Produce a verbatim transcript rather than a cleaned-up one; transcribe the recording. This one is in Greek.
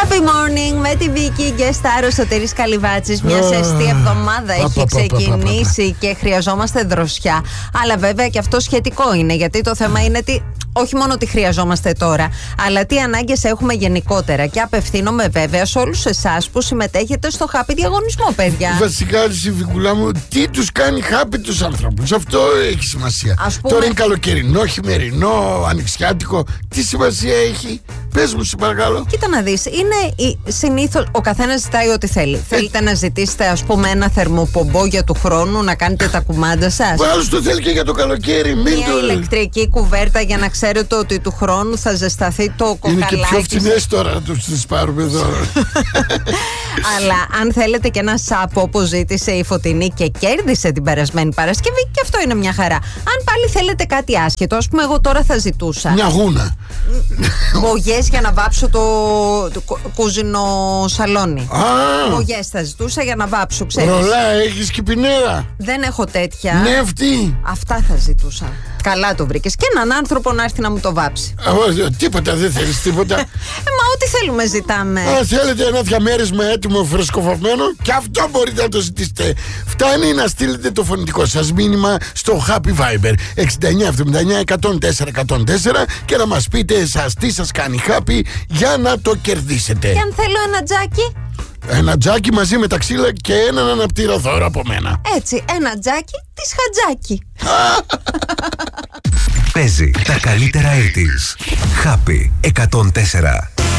Happy morning με τη Βίκη και Στάρο Σωτήρης Καλυβάτσης. Μια ζεστή εβδομάδα έχει ξεκινήσει και χρειαζόμαστε δροσιά. Αλλά βέβαια και αυτό σχετικό είναι, γιατί το θέμα είναι τι. Όχι μόνο τι χρειαζόμαστε τώρα, αλλά τι ανάγκες έχουμε γενικότερα. Και απευθύνομαι βέβαια σε όλους εσάς που συμμετέχετε στο Happy διαγωνισμό, παιδιά. Βασικά, Βικουλά μου, τι τους κάνει happy τους ανθρώπους. Αυτό έχει σημασία. Ας πούμε... Τώρα είναι καλοκαιρινό, χειμερινό, ανοιξιάτικο. Τι σημασία έχει? Πες μου, σε παρακαλώ. Κοίτα να δεις, είναι συνήθως ο καθένας ζητάει ό,τι θέλει. Ε... Θέλετε να ζητήσετε, ας πούμε, ένα θερμοπομπό για του χρόνου, να κάνετε τα κουμάντα σας. Ο άλλος το θέλει και για το καλοκαίρι. Μην Μια το... ηλεκτρική κουβέρτα για να ξέρετε ότι του χρόνου θα ζεσταθεί το κοκαλάκι. Είναι και πιο φθηνές τώρα να τους τις πάρουμε εδώ. Αλλά αν θέλετε και ένα σάπο όπως ζήτησε η Φωτεινή και κέρδισε την περασμένη Παρασκευή, και αυτό είναι μια χαρά. Αν πάλι θέλετε κάτι άσχετο, ας πούμε, εγώ τώρα θα ζητούσα μια γούνα. Μπογιές για να βάψω το, το κούζινο σαλόνι. Μπογιές θα ζητούσα για να βάψω, ξέρεις. Ρολά, έχεις και πινέρα? Δεν έχω τέτοια. Νεύτη. Αυτά θα ζητούσα. Καλά το βρήκες. Και έναν άνθρωπο να έρθει να μου το βάψει. Α, τίποτα, δεν θέλεις τίποτα. ε, μα ό,τι θέλουμε ζητάμε. Αν θέλετε ένα διαμέρισμα έτοιμο φρεσκοφαυμένο, και αυτό μπορείτε να το ζητήσετε. Φτάνει να στείλετε το φωνητικό σας μήνυμα στο Happy Viber εξήντα εννιά εβδομήντα εννιά εκατόν τέσσερα εκατόν τέσσερα και να μας πείτε εσάς τι σας κάνει happy για να το κερδίσετε. Και αν θέλω ένα τζάκι. Ένα τζάκι μαζί με τα ξύλα και έναν αναπτήρα δώρο από μένα. Έτσι, ένα τζάκι της Χατζάκη. Παίζει τα καλύτερα ογδόντα. Happy εκατόν τέσσερα.